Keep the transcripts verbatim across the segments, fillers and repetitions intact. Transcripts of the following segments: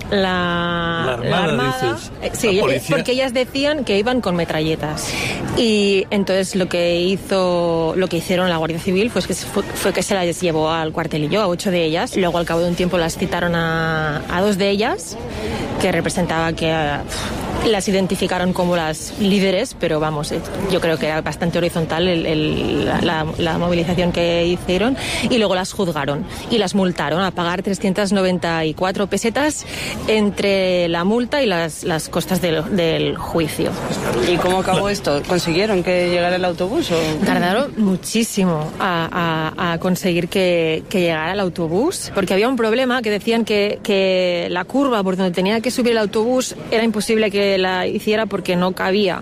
la, la Armada, la armada dices, eh, sí, la policía. Porque ellas decían que iban con metralletas. Y entonces lo que hizo, lo que hicieron la Guardia Civil fue que, fue, fue que se las llevó al cuartelillo, a ocho de ellas. Luego al cabo de un tiempo las citaron a, a dos de ellas, que representaba que uh, las identificaron como las líderes, pero vamos, yo creo que era bastante horizontal el, el, la, la movilización que hicieron, y luego las juzgaron y las multaron a pagar trescientas noventa y cuatro pesetas entre la multa y las, las costas del, del juicio. ¿Y cómo acabó esto? ¿Consiguieron que llegara el autobús? O... Tardaron muchísimo a, a, a conseguir que, que llegara el autobús, porque había un problema que decían que, que la curva por donde tenía que subir el autobús era imposible que la hiciera porque no cabía.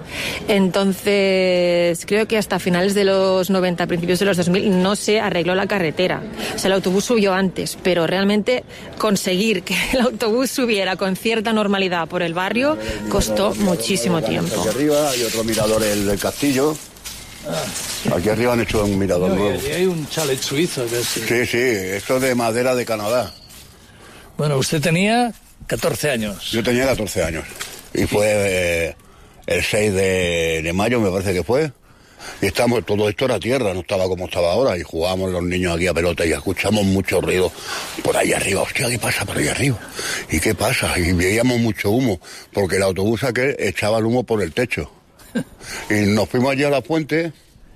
Entonces creo que hasta finales de los noventa, principios de los dos mil no se arregló la carretera. O sea, el autobús subió antes, pero realmente conseguir que el autobús subiera con cierta normalidad por el barrio costó muchísimo tiempo. Aquí arriba hay otro mirador, el del castillo. Aquí arriba han hecho un mirador no, nuevo. Y hay un chalet suizo. Que sí. sí, sí, esto es de madera de Canadá. Bueno, usted tenía catorce años. Yo tenía catorce años. Y fue eh, el seis de, de mayo, me parece que fue. Y estamos, todo esto era tierra, no estaba como estaba ahora. Y jugábamos los niños aquí a pelota y escuchamos mucho ruido por ahí arriba. Hostia, ¿qué pasa por ahí arriba? ¿Y qué pasa? Y veíamos mucho humo, porque el autobús aquel echaba el humo por el techo. Y nos fuimos allí a la fuente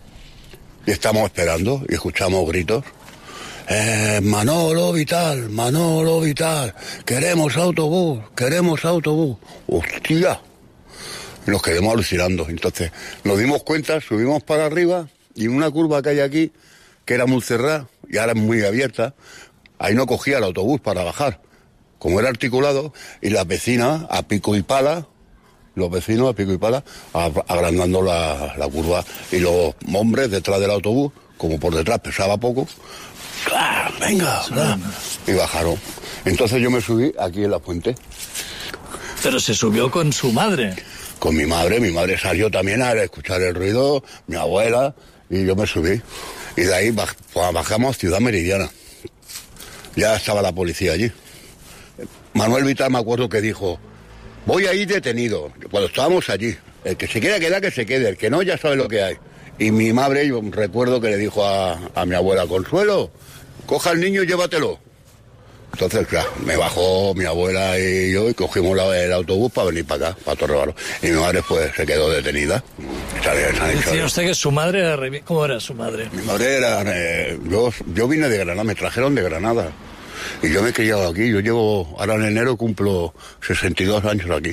y estamos esperando y escuchamos gritos. Eh, Manolo Vital, Manolo Vital, queremos autobús, queremos autobús. ¡Hostia! Y nos quedamos alucinando. Entonces nos dimos cuenta, subimos para arriba y en una curva que hay aquí, que era muy cerrada y ahora es muy abierta, ahí no cogía el autobús para bajar. Como era articulado, y las vecinas a pico y pala, los vecinos a pico y pala, agrandando la, la curva. Y los hombres detrás del autobús, como por detrás pesaba poco, ¡ah, venga! ¡ah! Y bajaron. Entonces yo me subí aquí en la fuente. Pero se subió con su madre. Con mi madre, mi madre salió también a escuchar el ruido, mi abuela, y yo me subí. Y de ahí baj, bajamos Ciudad Meridiana. Ya estaba la policía allí. Manuel Vital me acuerdo que dijo, voy a ir detenido. Cuando estábamos allí, el que se quiera quedar, que se quede, el que no, ya sabe lo que hay. Y mi madre, yo recuerdo que le dijo a, a mi abuela, Consuelo, coja al niño y llévatelo. Entonces, claro, me bajó mi abuela y yo y cogimos la, el autobús para venir para acá, para Torrebaro. Y mi madre, pues, se quedó detenida. Decía usted que su madre era... Re... ¿Cómo era su madre? Mi madre era... Eh, yo, yo vine de Granada, me trajeron de Granada. Y yo me he criado aquí. Yo llevo... Ahora en enero cumplo sesenta y dos años aquí.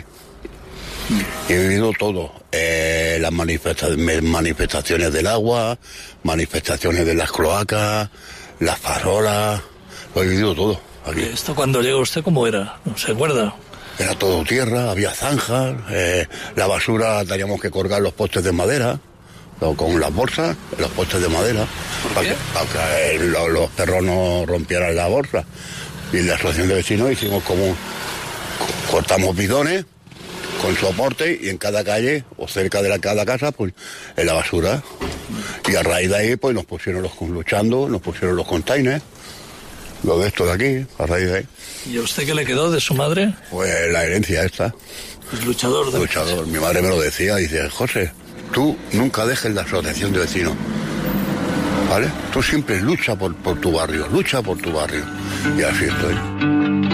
Y he vivido todo. Eh, las manifestaciones, manifestaciones del agua, manifestaciones de las cloacas, las farolas... Lo he vivido todo aquí. ¿Esto cuando llegó usted cómo era? ¿No se acuerda? Era todo tierra, había zanjas, eh, la basura teníamos que colgar los postes de madera, con las bolsas, los postes de madera, para que, para que los, los perros no rompieran la bolsa. Y en la asociación de vecinos hicimos como un, cortamos bidones con soporte y en cada calle o cerca de la, cada casa, pues en la basura. Y a raíz de ahí, pues nos pusieron los luchando, nos pusieron los containers. Lo de esto de aquí, a raíz de ahí. ¿Y a usted qué le quedó de su madre? Pues la herencia esta. Es luchador. De... Luchador. Mi madre me lo decía, dice, José, tú nunca dejes la asociación de vecinos, ¿vale? Tú siempre lucha por, por tu barrio, lucha por tu barrio. Y así estoy.